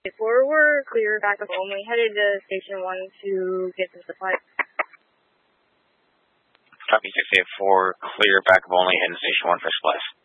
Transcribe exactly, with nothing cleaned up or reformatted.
Forward, clear backup only, headed to Station one to get the supplies. Copy six eight four, clear backup only, heading to Station one for supplies.